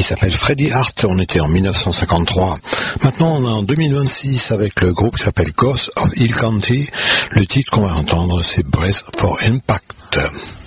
s'appelle Freddie Hart. On était en 1953. Maintenant, on est en 2026 avec le groupe qui s'appelle Ghost of Hill Country. Le titre qu'on va entendre, c'est Brace for Impact.